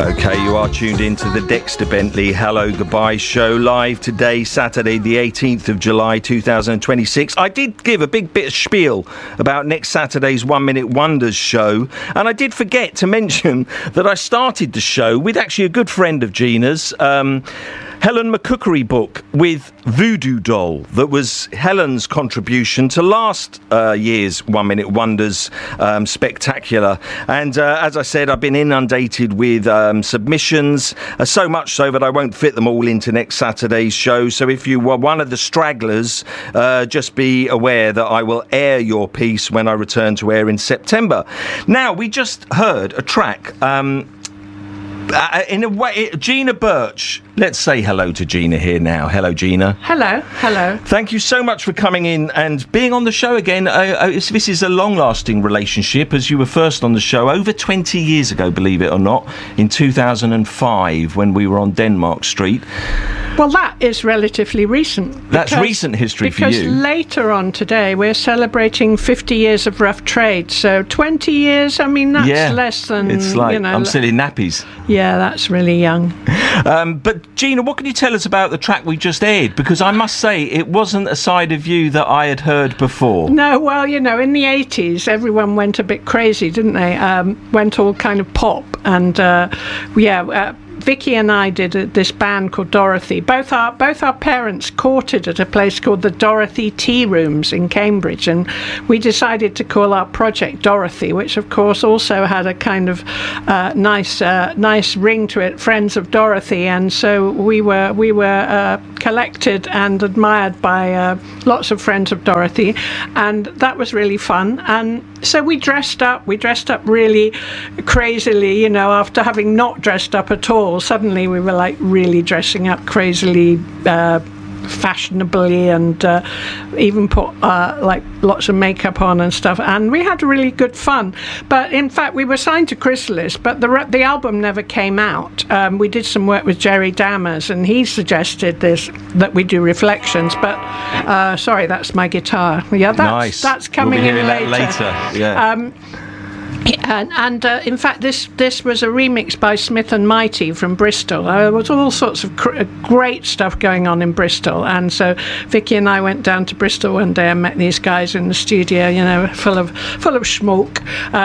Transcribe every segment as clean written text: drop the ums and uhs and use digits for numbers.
Okay, you are tuned into the Dexter Bentley Hello Goodbye show, live today, Saturday the 18th of July 2026. I did give a big bit of spiel about next Saturday's 1 Minute Wonders show, and I did forget to mention that I started the show with actually a good friend of Gina's, Helen McCookery book with Voodoo Doll. That was Helen's contribution to last year's 1 Minute Wonders spectacular. And as I said, I've been inundated with submissions, so much so that I won't fit them all into next Saturday's show. So if you were one of the stragglers, just be aware that I will air your piece when I return to air in September. Now, we just heard a track in a way, Gina Birch. Let's say hello to Gina here now. Hello, Gina. Hello. Thank you so much for coming in and being on the show again. This is a long-lasting relationship, as you were first on the show over 20 years ago, believe it or not, in 2005 when we were on Denmark Street. Well, that is relatively recent. That's recent history for you. Because later on today, we're celebrating 50 years of Rough Trade. So 20 years, I mean, that's less than, it's like, I'm still in nappies. Yeah, that's really young. But Gina, what can you tell us about the track we just aired? Because I must say, it wasn't a side of you that I had heard before. No, well, in the 80s, everyone went a bit crazy, didn't they? Went all kind of pop. And, Vicky and I did this band called Dorothy. Both our parents courted at a place called the Dorothy Tea Rooms in Cambridge, and we decided to call our project Dorothy, which of course also had a kind of nice ring to it, Friends of Dorothy. And so we were collected and admired by lots of Friends of Dorothy, and that was really fun. And so we dressed up really crazily, after having not dressed up at all. Suddenly we were like really dressing up crazily, fashionably, and even put like lots of makeup on and stuff, and we had really good fun. But in fact, we were signed to Chrysalis, but the album never came out. We did some work with Jerry Dammers, and he suggested that we do Reflections. But sorry, that's my guitar. Yeah, that's coming in later. Yeah. And in fact, this was a remix by Smith and Mighty from Bristol. There was all sorts of great stuff going on in Bristol, and so Vicky and I went down to Bristol one day and met these guys in the studio, full of schmuck.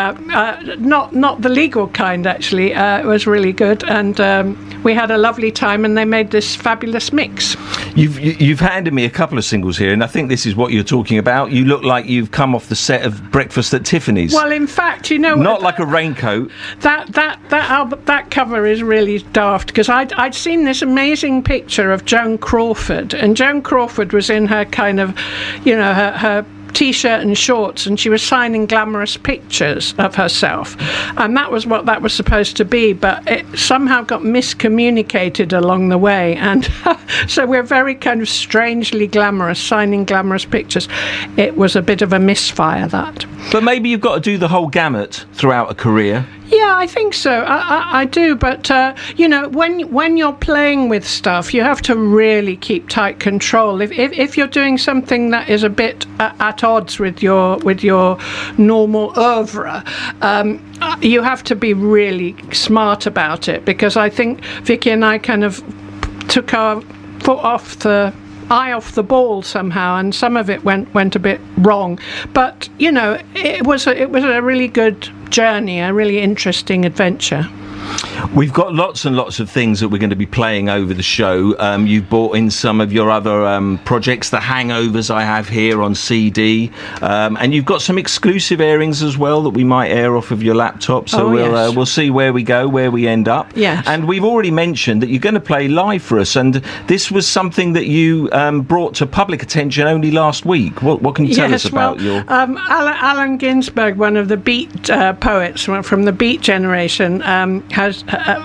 Not the legal kind, actually. It was really good, and we had a lovely time, and they made this fabulous mix. You've handed me a couple of singles here, and I think this is what you're talking about. You look like you've come off the set of Breakfast at Tiffany's. Well, in fact, not like a raincoat. That album, that cover is really daft, because I'd seen this amazing picture of Joan Crawford, and Joan Crawford was in her kind of, her T-shirt and shorts, and she was signing glamorous pictures of herself, and that was what that was supposed to be, but it somehow got miscommunicated along the way, and so we're very kind of strangely glamorous, signing glamorous pictures. It was a bit of a misfire, that. But maybe you've got to do the whole gamut throughout a career. Yeah, I think so. I do, but when you're playing with stuff, you have to really keep tight control. If you're doing something that is a bit at odds with your normal oeuvre, you have to be really smart about it. Because I think Vicky and I kind of took our foot off the eye off the ball somehow, and some of it went a bit wrong. But it was a really good journey, a really interesting adventure. We've got lots and lots of things that we're going to be playing over the show. You've brought in some of your other projects, The Hangovers I have here on CD, and you've got some exclusive airings as well that we might air off of your laptop, so we'll see where we go, where we end up. Yes. And we've already mentioned that you're going to play live for us, and this was something that you brought to public attention only last week. What can you tell us about your... Allen Ginsberg, one of the Beat poets from the Beat generation, has...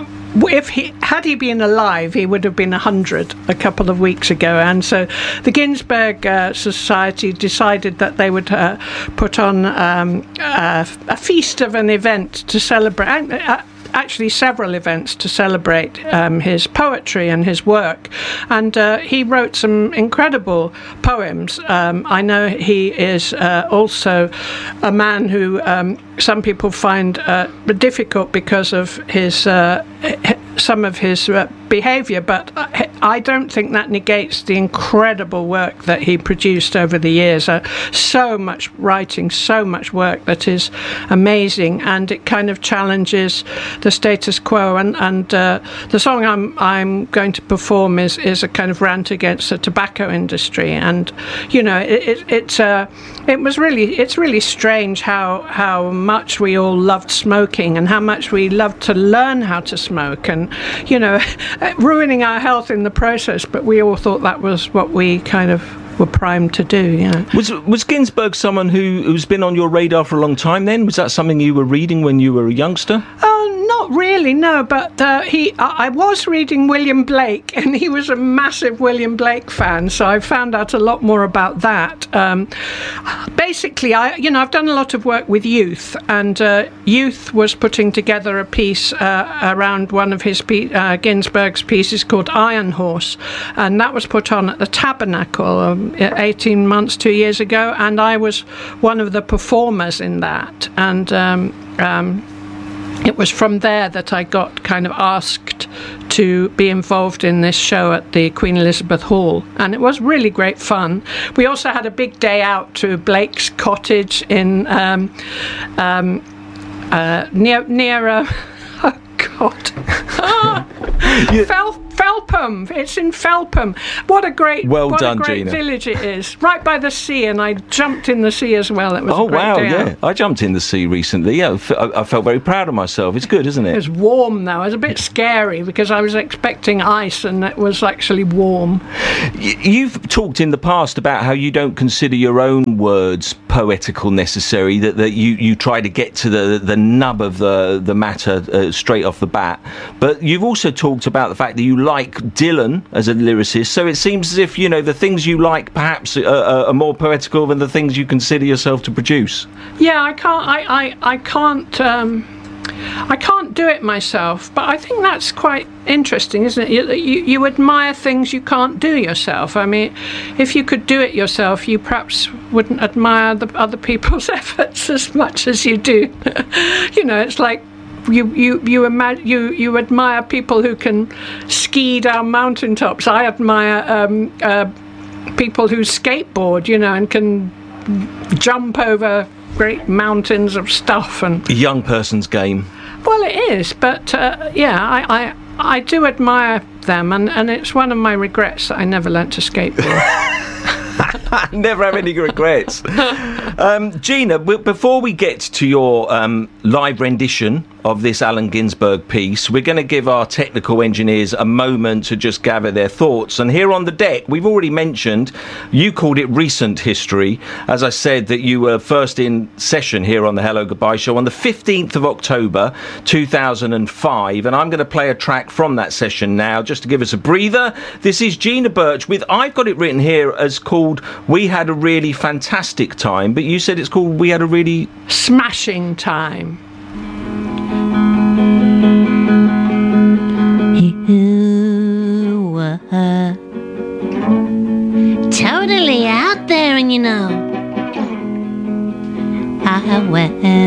had he been alive, he would have been 100 a couple of weeks ago, and so the Ginsberg Society decided that they would put on a feast of an event to celebrate. actually several events to celebrate his poetry and his work, and he wrote some incredible poems. I know he is also a man who some people find difficult because of his some of his behaviour, but I don't think that negates the incredible work that he produced over the years. So much writing, so much work that is amazing, and it kind of challenges the status quo. And the song I'm going to perform is a kind of rant against the tobacco industry. And you know, it's really strange how much we all loved smoking and how much we loved to learn how to smoke, and you know, ruining our health in the process, but we all thought that was what we kind of were primed to do, you know. Was Ginsberg someone who's been on your radar for a long time then? Was that something you were reading when you were a youngster? Not really, no, but I was reading William Blake, and he was a massive William Blake fan, so I found out a lot more about that. Basically, I've done a lot of work with Youth, and Youth was putting together a piece around one of his Ginsberg's pieces called Iron Horse, and that was put on at the Tabernacle 18 months, 2 years ago, and I was one of the performers in that, and it was from there that I got kind of asked to be involved in this show at the Queen Elizabeth Hall, and it was really great fun. We also had a big day out to Blake's cottage in near oh God. Felpham. It's in Felpham. What a great Gina. village it is. Right by the sea, and I jumped in the sea as well. It was a great day out. I jumped in the sea recently. Yeah, I felt very proud of myself. It's good, isn't it? It was warm though. It was a bit scary because I was expecting ice, and it was actually warm. You've talked in the past about how you don't consider your own words poetical necessarily, that you try to get to the nub of the matter straight off the bat. But you've also talked about the fact that you like Dylan as a lyricist, so it seems as if, you know, the things you like perhaps are more poetical than the things you consider yourself to produce. Yeah, I can't do it myself, but I think that's quite interesting, isn't it? You admire things you can't do yourself. I mean, if you could do it yourself, you perhaps wouldn't admire the other people's efforts as much as you do. You know, it's like you admire people who can ski down mountaintops. I admire people who skateboard, you know, and can jump over great mountains of stuff. And a young person's game. Well, it is, but I do admire them, and it's one of my regrets that I never learnt to skateboard. Never have any regrets. Gina, before we get to your live rendition of this Allen Ginsberg piece, we're going to give our technical engineers a moment to just gather their thoughts. And here on the deck, we've already mentioned, you called it recent history. As I said, that you were first in session here on the Hello Goodbye Show on the 15th of October 2005, and I'm going to play a track from that session now just to give us a breather. This is Gina Birch with, I've got it written here as called We Had a Really Fantastic Time, but you said it's called We Had a Really Smashing Time. You were totally out there, and you know I went